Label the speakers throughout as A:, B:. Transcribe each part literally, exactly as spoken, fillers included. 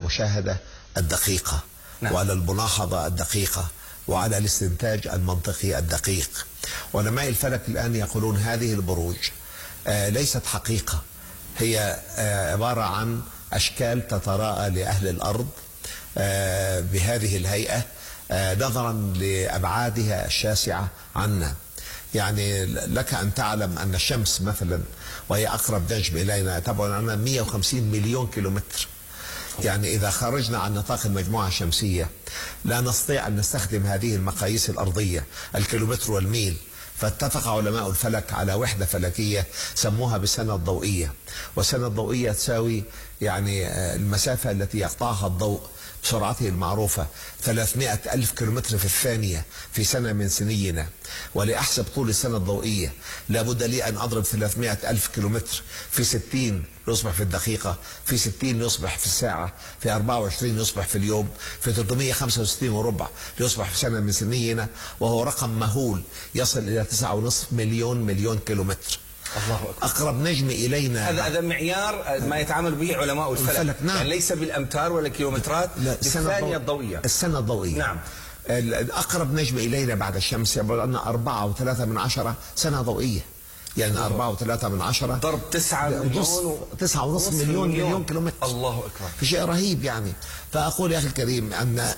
A: المشاهدة الدقيقة نعم. وعلى الملاحظة الدقيقة وعلى الاستنتاج المنطقي الدقيق. علماء الفلك الآن يقولون هذه البروج آه ليست حقيقة، هي آه عبارة عن أشكال تتراءى لأهل الأرض آه بهذه الهيئة آه نظرا لأبعادها الشاسعة عنا. يعني لك أن تعلم أن الشمس مثلا وهي أقرب نجم إلينا تبعد عنا مئة وخمسين مليون كيلومتر. يعني إذا خرجنا عن نطاق المجموعة الشمسية لا نستطيع أن نستخدم هذه المقاييس الأرضية الكيلومتر والميل. فاتفق علماء الفلك على وحدة فلكية سموها بالسنة الضوئية، والسنة الضوئية تساوي يعني المسافة التي يقطعها الضوء بسرعته المعروفة ثلاثمائة ألف كيلومتر في الثانية في سنة من سنينا. ولأحسب طول السنة الضوئية لابد لي أن أضرب ثلاثمائة ألف كيلومتر في ستين يصبح في الدقيقة، في ستين يصبح في الساعة، في أربعة وعشرين يصبح في اليوم، في ثلاثمائة وخمسة وستين وربع يصبح في سنة من سنينا، وهو رقم مهول يصل إلى تسعة ونصف مليون مليون كيلومتر.
B: الله أكبر.
A: أقرب نجم إلينا
B: هذا هذا معيار ما يتعامل به علماء الفلك, الفلك نعم. يعني ليس بالأمتار ولا كيلومترات، بالثانية الضوئية.
A: السنة الضوئية
B: نعم.
A: أقرب نجم إلينا بعد الشمس يبدو أن أربعة وثلاثة من عشرة سنة ضوئية، يعني أربعة وثلاثة من عشرة
B: ضرب تسعة مليون
A: تسعة ونصف مليون مليون كيلومتر.
B: الله أكبر.
A: في شيء رهيب يعني. فأقول يا أخي الكريم أن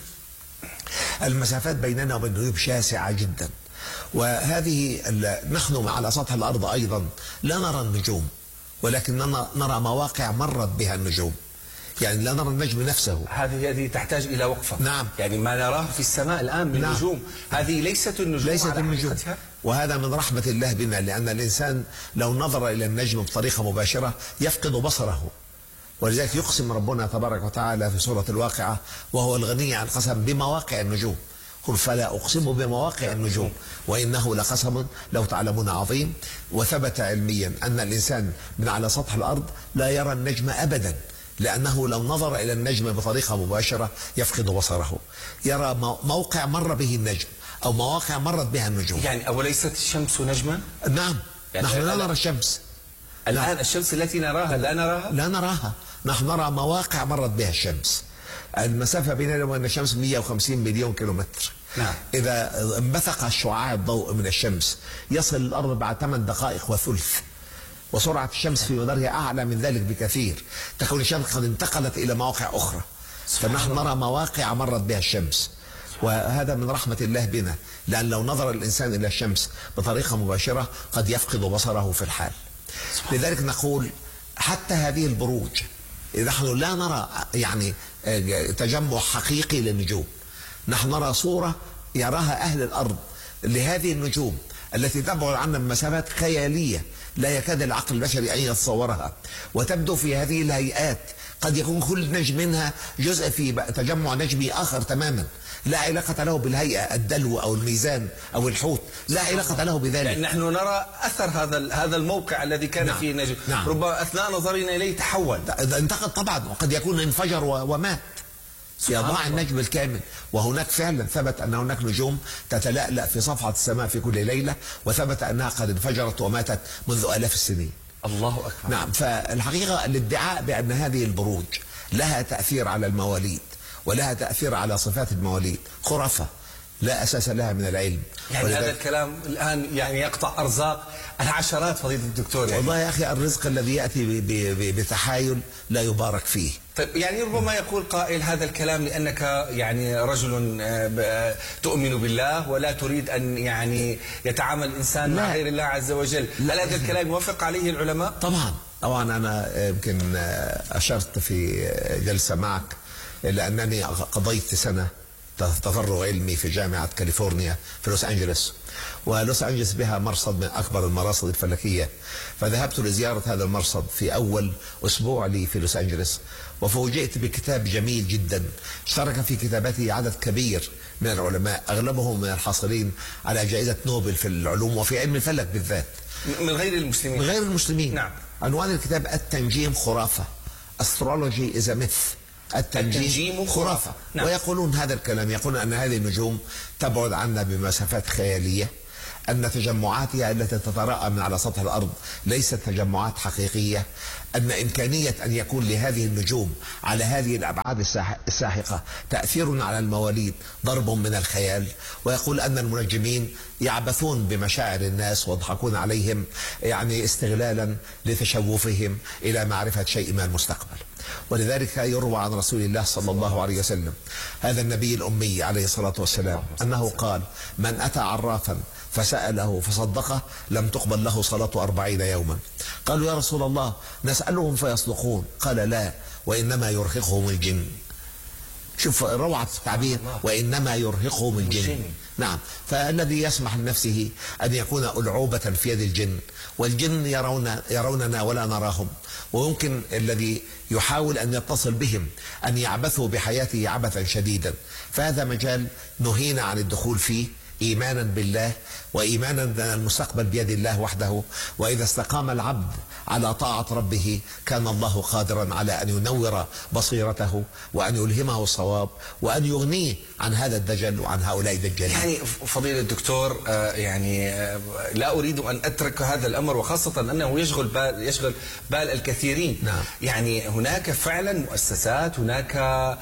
A: المسافات بيننا وبين النجوم شاسعة جدا، وهذه نحن على سطح الأرض أيضا لا نرى النجوم، ولكننا نرى مواقع مرت بها النجوم، يعني لا نرى النجم نفسه.
B: هذه هذه تحتاج إلى وقفة.
A: نعم.
B: يعني ما نراه في السماء الآن من
A: نعم.
B: نجوم، هذه ليست النجوم
A: ليست
B: على
A: النجوم
B: حقيقتها.
A: وهذا من رحمة الله بنا، لأن الإنسان لو نظر إلى النجم بطريقة مباشرة يفقد بصره، ولذلك يقسم ربنا تبارك وتعالى في سورة الواقعة وهو الغني عن قسم بمواقع النجوم، قل فلا أقسم بمواقع النجوم وإنه لقسم لو تعلمون عظيم. وثبت علميا أن الإنسان من على سطح الأرض لا يرى النجم أبدا، لأنه لو نظر إلى النجم بطريقة مباشرة يفقد بصره، يرى موقع مر به النجم أو مواقع مرت بها النجوم.
B: يعني أوليست الشمس نجما؟
A: نعم.
B: يعني
A: نحن لا نرى الشمس
B: الآن.
A: نعم.
B: الشمس التي نراها لا نراها؟
A: لا نراها، نحن نرى مواقع مرت بها الشمس. المسافة بيننا وبين الشمس مئة وخمسين مليون كيلومتر.
B: نعم.
A: إذا انبثق شعاع الضوء من الشمس يصل الأرض بعد ثمان دقائق وثلث، وسرعة الشمس في مدارها أعلى من ذلك بكثير، تكون الشمس قد انتقلت إلى مواقع أخرى، فنحن نرى مواقع مرت بها الشمس. وهذا من رحمة الله بنا، لأن لو نظر الإنسان إلى الشمس بطريقة مباشرة قد يفقد بصره في الحال. لذلك نقول حتى هذه البروج نحن لا نرى يعني تجمع حقيقي للنجوم، نحن نرى صورة يراها أهل الأرض لهذه النجوم التي تبعد عنا بمسافات خيالية لا يكاد العقل البشري أن يتصورها، وتبدو في هذه الهيئات. قد يكون كل نجم منها جزء في تجمع نجمي آخر تماما لا علاقة له بالهيئة، الدلو أو الميزان أو الحوت لا علاقة له بذلك.
B: يعني نحن نرى أثر هذا هذا الموقع الذي كان نعم. فيه النجم.
A: نعم.
B: ربما أثناء نظرنا إليه تحول،
A: انتقل طبعا، وقد يكون انفجر ومات، يضاع النجم الكامل. وهناك فعلا ثبت أن هناك نجوم تتلألأ في صفحة السماء في كل ليلة، وثبت أنها قد انفجرت وماتت منذ آلاف السنين.
B: الله أكبر.
A: نعم. فالحقيقة الادعاء بأن هذه البروج لها تأثير على المواليد ولها تأثير على صفات المواليد خرافة لا أساس لها من العلم.
B: يعني هذا الكلام الآن يعني يقطع أرزاق العشرات فضيلة الدكتور. يعني
A: والله يا أخي الرزق الذي يأتي بتحايل لا يبارك فيه.
B: طيب يعني ربما يقول قائل هذا الكلام لأنك يعني رجل تؤمن بالله ولا تريد أن يعني يتعامل الإنسان مع غير الله عز وجل. هل هذا الكلام يوافق عليه العلماء؟
A: طبعا طبعا. أنا يمكن أشرت في جلسة معك إلى أنني قضيت سنة تفرغ علمي في جامعة كاليفورنيا في لوس أنجلوس، ولوس أنجلوس بها مرصد من أكبر المراصد الفلكية، فذهبت لزيارة هذا المرصد في أول أسبوع لي في لوس أنجلوس، وفوجئت بكتاب جميل جدا اشترك في كتابته عدد كبير من العلماء أغلبهم من الحاصلين على جائزة نوبل في العلوم وفي علم الفلك بالذات،
B: من غير المسلمين.
A: من غير المسلمين.
B: نعم.
A: عنوان الكتاب التنجيم خرافة، Astrology is a myth. التنجيم خرافة.
B: نعم.
A: ويقولون هذا الكلام، يقولون أن هذه النجوم تبعد عنا بمسافات خيالية، أن تجمعاتها التي تتراءى من على سطح الأرض ليست تجمعات حقيقية، أن إمكانية أن يكون لهذه النجوم على هذه الأبعاد الساحقة تأثير على المواليد ضرب من الخيال. ويقول أن المنجمين يعبثون بمشاعر الناس ويضحكون عليهم يعني استغلالا لتشوفهم إلى معرفة شيء من المستقبل. ولذلك يروى عن رسول الله صلى الله عليه وسلم هذا النبي الأمي عليه الصلاة والسلام أنه قال: من أتى عرافا فسأله فصدقه لم تقبل له صلاة أربعين يوما. قالوا: يا رسول الله نسألهم فيصدقون؟ قال: لا، وإنما يرهقهم الجن. شوف روعة التعبير، وإنما يرهقهم الجن. نعم، فالذي يسمح لنفسه أن يكون ألعوبة في يد الجن، والجن يرون يروننا ولا نراهم، ويمكن الذي يحاول أن يتصل بهم أن يعبثوا بحياته عبثا شديدا، فهذا مجال نهينا عن الدخول فيه إيمانا بالله وإيمانا أن المستقبل بيد الله وحده. وإذا استقام العبد على طاعة ربه كان الله قادرا على أن ينور بصيرته وأن يلهمه الصواب وأن يغنيه عن هذا الدجل وعن هؤلاء الدجالين.
B: يعني فضيلة الدكتور، يعني لا أريد أن أترك هذا الأمر، وخاصة أنه يشغل بال يشغل بال الكثيرين.
A: نعم.
B: يعني هناك فعلا مؤسسات، هناك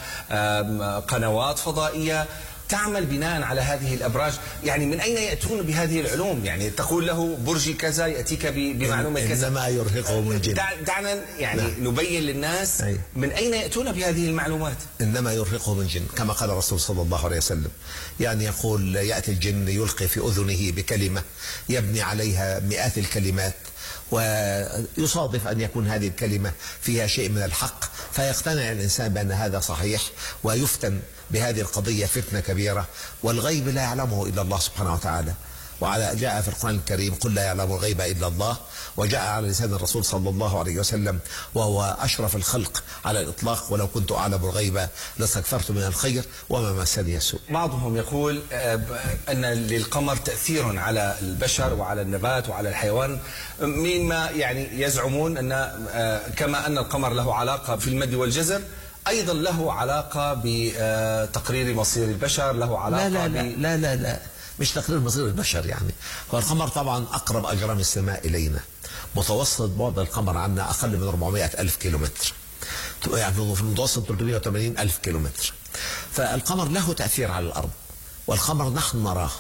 B: قنوات فضائية تعمل بناء على هذه الأبراج. يعني من أين يأتون بهذه العلوم؟ يعني تقول له برجي كذا يأتيك بمعلومة كذا.
A: إنما يرهقهم الجن.
B: دعنا يعني نعم. نبين للناس أي. من أين يأتون بهذه المعلومات.
A: إنما يرهقهم الجن كما قال الرسول صلى الله عليه وسلم. يعني يقول: يأتي الجن يلقي في أذنه بكلمة يبني عليها مئات الكلمات، ويصادف أن يكون هذه الكلمة فيها شيء من الحق، فيقتنع الإنسان بأن هذا صحيح ويفتن بهذه القضية فتنة كبيرة، والغيب لا يعلمه إلا الله سبحانه وتعالى. وعلى جاء في القرآن الكريم: قل لا يعلم الغيب إلا الله. وجاء على لسان الرسول صلى الله عليه وسلم وهو أشرف الخلق على الإطلاق: ولو كنت أعلم الغيب لاستكثرت من الخير وما مسني السوء.
B: بعضهم يقول أن للقمر تأثير على البشر وعلى النبات وعلى الحيوان، مما يعني يزعمون أن كما أن القمر له علاقة في المد والجزر، أيضا له علاقة بتقرير مصير البشر، له علاقة
A: لا لا
B: ب...
A: لا, لا لا لا مش تقرير مصير البشر. يعني هو القمر طبعا أقرب أجرام السماء إلينا، متوسط بعد القمر عنا أقل من أربعمائة ألف كيلومتر، يعني في المتوسط ثلاثمائة وثمانين ألف كيلومتر. فالقمر له تأثير على الأرض، والقمر نحن نراه،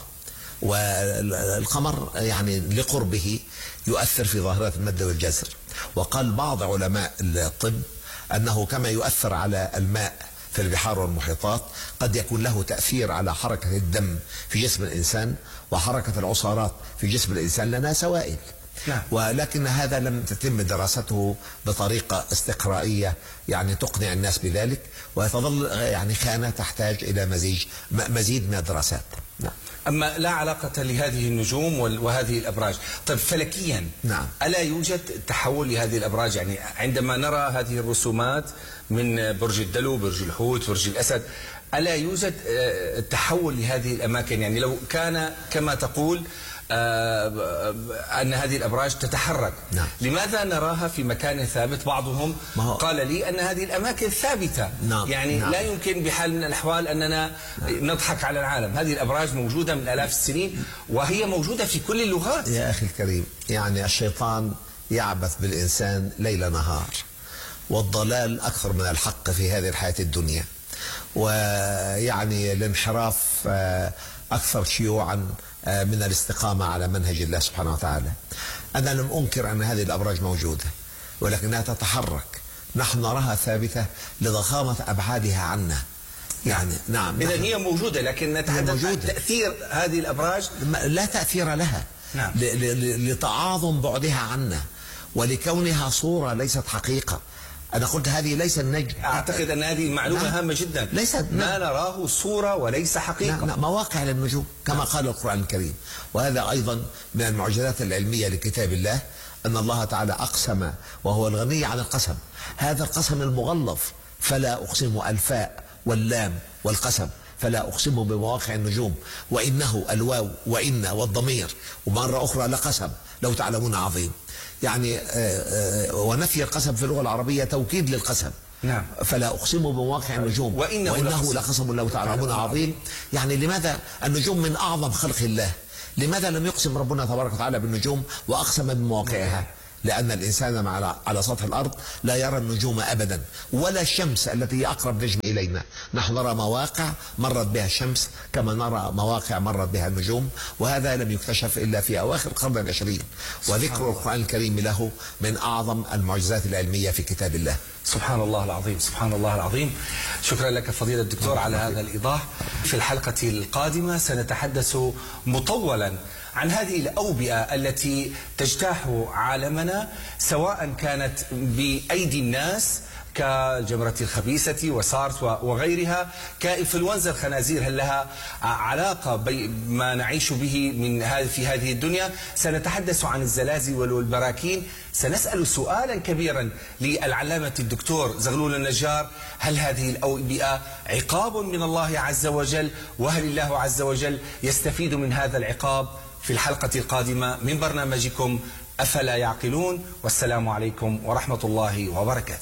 A: والقمر يعني لقربه يؤثر في ظاهرة المد والجزر. وقال بعض علماء الطب أنه كما يؤثر على الماء في البحار والمحيطات قد يكون له تأثير على حركة الدم في جسم الإنسان وحركة العصارات في جسم الإنسان، لنا سوائل. نعم. ولكن هذا لم تتم دراسته بطريقة استقرائية يعني تقنع الناس بذلك، وتظل يعني خانة تحتاج إلى مزيج مزيد من الدراسات. نعم.
B: أما لا علاقة لهذه النجوم وهذه الأبراج. طيب فلكيا، نعم، ألا يوجد تحول لهذه الأبراج؟ يعني عندما نرى هذه الرسومات من برج الدلو، برج الحوت، برج الأسد، ألا يوجد تحول لهذه الأماكن؟ يعني لو كان كما تقول أن هذه الأبراج تتحرك، نعم، لماذا نراها في مكان ثابت؟ بعضهم قال لي أن هذه الأماكن ثابتة، نعم، يعني نعم، لا يمكن بحال من الأحوال أننا نعم نضحك على العالم. هذه الأبراج موجودة من آلاف السنين وهي موجودة في كل اللغات.
A: يا أخي الكريم، يعني الشيطان يعبث بالإنسان ليل نهار، والضلال أكثر من الحق في هذه الحياة الدنيا، ويعني الانحراف أكثر شيوعا من الاستقامة على منهج الله سبحانه وتعالى. أنا لم أنكر أن هذه الأبراج موجودة، ولكنها تتحرك، نحن نراها ثابتة لضخامة أبعادها عنا. يعني نعم،
B: إذا هي موجودة، لكن نتحدث عن تأثير هذه الأبراج.
A: لا تأثير لها، نعم، لتعاظم بعدها عنا ولكونها صورة ليست حقيقة. أنا قلت هذه ليس النجم.
B: أعتقد أن هذه المعلومة نعم هامة جدا.
A: ليست
B: ما نراه صورة وليس حقيقة.
A: نعم، مواقع للنجوم كما نعم قال القرآن الكريم. وهذا أيضا من المعجزات العلمية لكتاب الله، أن الله تعالى أقسم وهو الغني عن القسم، هذا القسم المغلظ: فلا أقسم الفاء واللام والقسم، فلا أقسم بمواقع النجوم، وإنه الواو وإن والضمير، ومرة أخرى لقسم لو تعلمون عظيم. يعني ونفي القسم في اللغة العربية توكيد للقسم. نعم. فلا أقسم بمواقع النجوم وإنه, وإنه لقسم لو تعلمون عظيم. يعني لماذا النجوم من أعظم خلق الله، لماذا لم يقسم ربنا تبارك وتعالى بالنجوم وأقسم بمواقعها؟ لأن الإنسان على على سطح الأرض لا يرى النجوم أبدا، ولا الشمس التي هي أقرب نجم إلينا. نحن نرى مواقع مرت بها الشمس كما نرى مواقع مرت بها النجوم، وهذا لم يكتشف إلا في أواخر القرن العشرين. وذكر القرآن الكريم له من أعظم المعجزات العلمية في كتاب الله.
B: سبحان الله العظيم، سبحان الله العظيم. شكرا لك فضيلة الدكتور على هذا الإيضاح. في الحلقة القادمة سنتحدث مطولا عن هذه الأوبئة التي تجتاح عالمنا، سواء كانت بأيدي الناس كالجمرة الخبيثة وسارس وغيرها، كإنفلونزا الخنازير، هل لها علاقة بما نعيش به من هذه في هذه الدنيا؟ سنتحدث عن الزلازل والبراكين. سنسأل سؤالا كبيرا للعلامة الدكتور زغلول النجار: هل هذه الأوبئة عقاب من الله عز وجل؟ وهل الله عز وجل يستفيد من هذا العقاب؟ في الحلقة القادمة من برنامجكم أفلا يعقلون، والسلام عليكم ورحمة الله وبركاته.